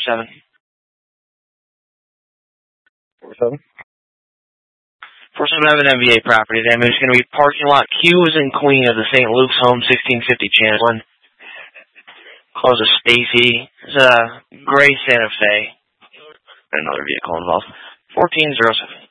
4-7. 4-7? 4-7 have an MVA property damage. It's going to be parking lot Q as in Queen of the St. Luke's Home 1650 Channel 1. Close of Stacy. It's a gray Santa Fe. Another vehicle involved. 1407.